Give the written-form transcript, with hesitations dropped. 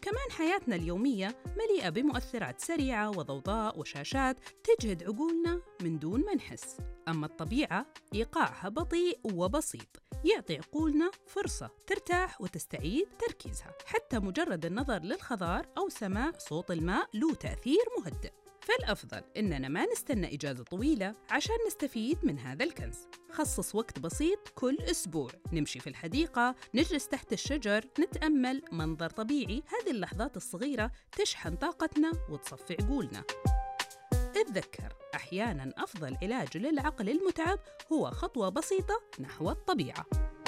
كمان حياتنا اليومية مليئة بمؤثرات سريعة وضوضاء وشاشات تجهد عقولنا من دون ما نحس. أما الطبيعة إيقاعها بطيء وبسيط، يعطي عقولنا فرصة ترتاح وتستعيد تركيزها. حتى مجرد النظر للخضار أو سماع صوت الماء له تأثير مهدئ. فالأفضل إننا ما نستنى إجازة طويلة عشان نستفيد من هذا الكنز. خصص وقت بسيط كل أسبوع، نمشي في الحديقة، نجلس تحت الشجر، نتأمل منظر طبيعي. هذه اللحظات الصغيرة تشحن طاقتنا وتصفي عقولنا. اتذكر، أحياناً أفضل علاج للعقل المتعب هو خطوة بسيطة نحو الطبيعة.